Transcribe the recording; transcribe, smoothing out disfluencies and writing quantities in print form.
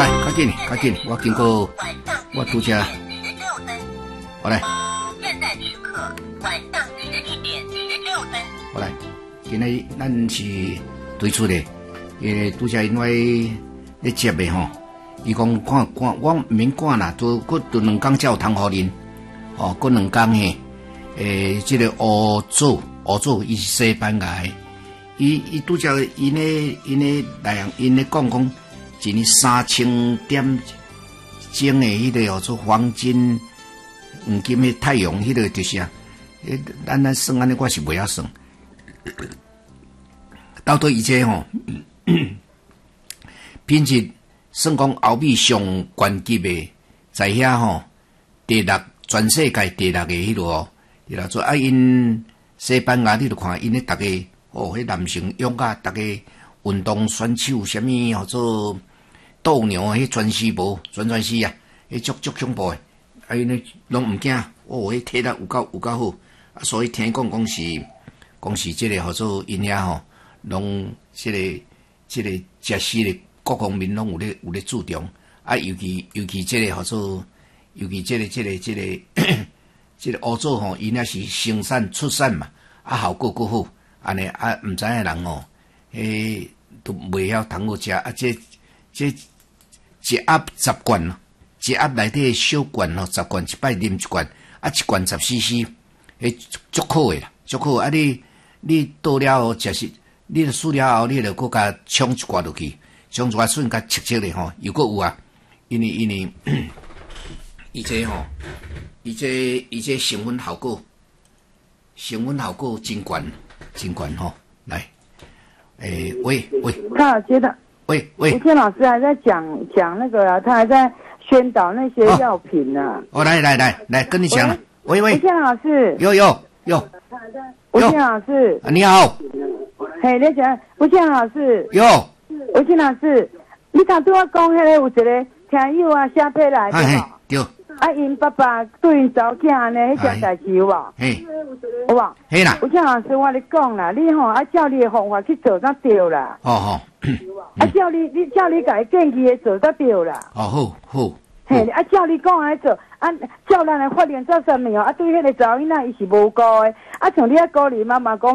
来，较紧，较紧，我经过，我拄则，好来。现在时刻晚上11点16分。好来，今日咱是推出的，拄则因为咧接的吼，伊讲赶，我毋免赶啦，都2天才有通互恁，哦，过2天嘿，这个乌祖，伊是西班牙的，伊拄则因咧内容，因咧讲。一年3000点钟的迄个叫做黄金黄金的太阳，迄个就是啊，咱算安尼，我是袂晓算。到底伊这吼，品质算讲欧美上高级的，在遐吼，全世界第6个迄落哦，伊来做啊，因西班牙你著看，因咧逐个哦，迄男性勇甲逐个运动选手，啥物叫做斗牛迄全是无，全是啊，迄足恐怖诶！啊，因咧拢毋惊，哦，迄体力有够好，啊，所以听讲是即个叫做因遐吼，拢即个食食的各方面拢有咧注重，啊，尤其即个叫做，尤其即个欧洲吼，因遐是生产出产嘛，啊，效果够好，安尼啊，毋知影人吼，都袂晓通好食啊，这一盒10罐咯，一盒内底小罐咯，10罐一摆啉1罐，啊1罐10cc，足好诶啦，足好啊！你倒了后，食是你著输了后，你著搁甲冲1罐落去，冲1罐顺甲切咧吼，又搁有啊，因为伊这吼，伊这成分效果真悬吼，来，喂， 他有接到。 喂， 吴谦老师还在讲那个啊，他还在宣导那些药品呢。 哦，来，跟你讲了。喂， 吴谦老师。 有。 吴谦老师。 你好。 嘿，你讲吴谦老师。 有。 吴谦老师，你头拄我讲迄个有一个听友啊写批来对无？ 对。 啊，因爸爸对因查某囝安尼，迄件代志有无？ 嘿。 有无？ 嘿啦。 吴谦老师，我咧讲啦，你吼啊照你的方法去做才对啦。 哦。 啊，照你甲伊建议的做才对啦。 哦，好。 嘿，啊，照你讲来做，啊，照咱来发现做啥物哦？啊，对迄个查某囡仔伊是无辜的，啊，像你啊鼓励妈妈讲。